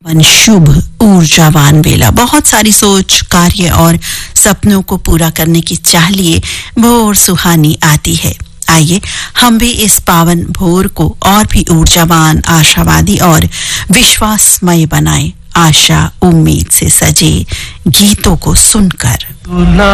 शुभ ऊर्जावान बेला, बहुत सारी सोच, कार्य और सपनों को पूरा करने की चाह लिए भोर सुहानी आती है। आइए हम भी इस पावन भोर को और भी ऊर्जावान, आशावादी और विश्वासमय बनाएं, आशा उम्मीद से सजे गीतों को सुनकर।